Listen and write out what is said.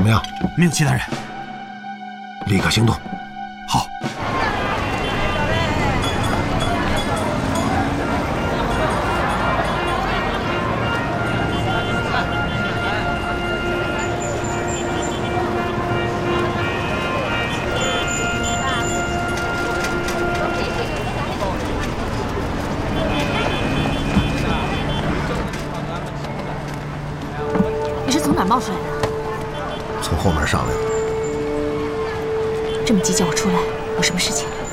么样？ 没有其他人。 立刻行动。 好。 你是从哪儿冒出来的？ 从后门上来的。 这么急叫我出来，有什么事情？